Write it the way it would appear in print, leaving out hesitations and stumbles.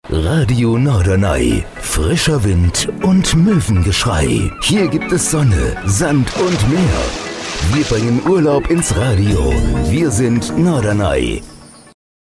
Radio Norderney. Frischer Wind und Möwengeschrei. Hier gibt es Sonne, Sand und Meer. Wir bringen Urlaub ins Radio. Wir sind Norderney.